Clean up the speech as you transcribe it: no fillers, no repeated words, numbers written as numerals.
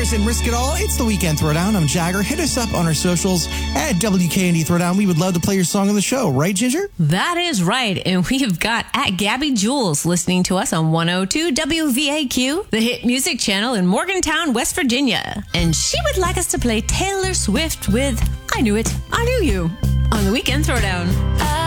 Myers and Risk It All. It's the Weekend Throwdown. I'm Jagger. Hit us up on our socials at WKND Throwdown. We would love to play your song on the show. Right, Ginger? That is right. And we've got at Gabby Jules listening to us on 102 WVAQ, the hit music channel in Morgantown, West Virginia. And she would like us to play Taylor Swift with I Knew It, I Knew You on the Weekend Throwdown.